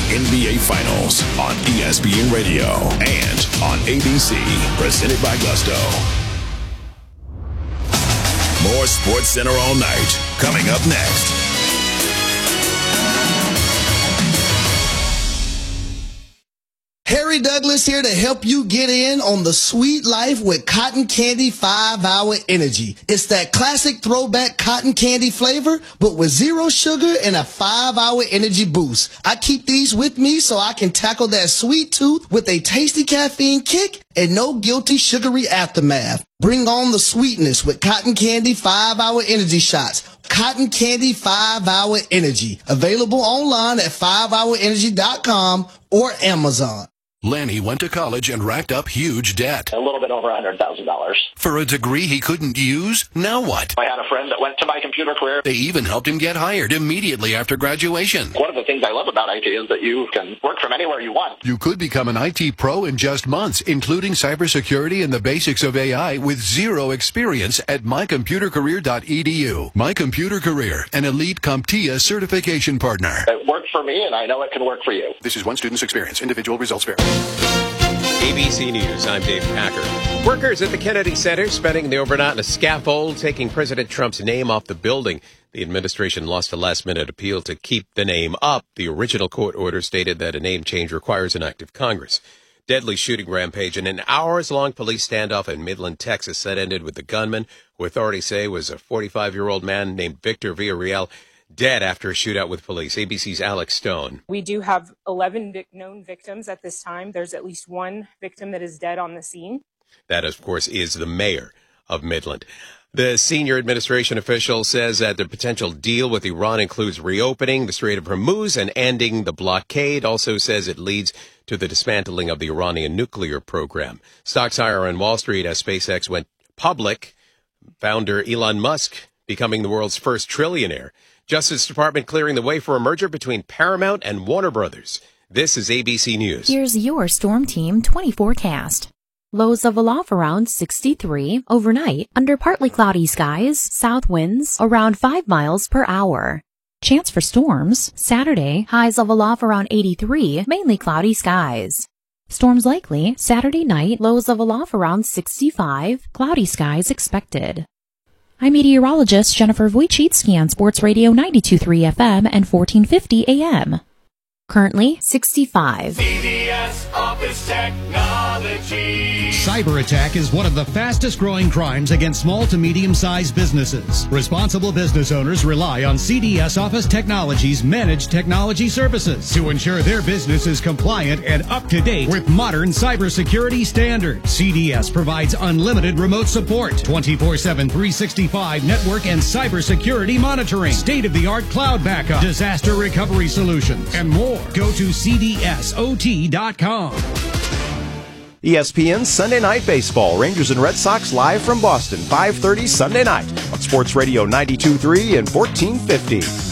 NBA Finals on ESPN Radio and on ABC, presented by Gusto. More Sports Center all night, coming up next. Harry Douglas here to help you get in on the sweet life with Cotton Candy 5-Hour Energy. It's that classic throwback cotton candy flavor, but with zero sugar and a 5-hour energy boost. I keep these with me so I can tackle that sweet tooth with a tasty caffeine kick and no guilty sugary aftermath. Bring on the sweetness with Cotton Candy 5-Hour Energy Shots. Cotton Candy 5-Hour Energy. Available online at 5hourenergy.com or Amazon. Lanny went to college and racked up huge debt. A little bit over $100,000. For a degree he couldn't use? Now what? I had a friend that went to My Computer Career. They even helped him get hired immediately after graduation. One of the things I love about IT is that you can work from anywhere you want. You could become an IT pro in just months, including cybersecurity and the basics of AI with zero experience at mycomputercareer.edu. My Computer Career, an elite CompTIA certification partner. It worked for me, and I know it can work for you. This is one student's experience. Individual results vary. ABC News, I'm Dave Packer. Workers at the Kennedy Center spending the overnight on a scaffold, taking President Trump's name off the building. The administration lost a last-minute appeal to keep the name up. The original court order stated that a name change requires an act of Congress. Deadly shooting rampage and an hours-long police standoff in Midland, Texas that ended with the gunman, who authorities say was a 45-year-old man named Victor Villarreal, dead after a shootout with police. ABC's Alex Stone. We do have 11 known victims at this time. There's at least one victim that is dead on the scene. That, of course, is the mayor of Midland. The senior administration official says that the potential deal with Iran includes reopening the Strait of Hormuz and ending the blockade. Also says it leads to the dismantling of the Iranian nuclear program. Stocks higher on Wall Street as SpaceX went public. Founder Elon Musk becoming the world's first trillionaire. Justice Department clearing the way for a merger between Paramount and Warner Brothers. This is ABC News. Here's your Storm Team 20 forecast. Lows of aloft around 63. Overnight, under partly cloudy skies, south winds around 5 miles per hour. Chance for storms, Saturday, highs of aloft around 83, mainly cloudy skies. Storms likely, Saturday night, lows of aloft around 65, cloudy skies expected. I'm meteorologist Jennifer Wojcicki on Sports Radio 92.3 FM and 1450 AM. Currently, 65. CDS Office Technology. Cyber attack is one of the fastest growing crimes against small to medium-sized businesses. Responsible business owners rely on CDS Office Technology's managed technology services to ensure their business is compliant and up to date with modern cybersecurity standards. CDS provides unlimited remote support, 24/7, 365 network and cybersecurity monitoring, state-of-the-art cloud backup, disaster recovery solutions, and more. Go to cdsot.com. ESPN Sunday Night Baseball. Rangers and Red Sox live from Boston, 5:30 Sunday night on Sports Radio 92.3 and 1450.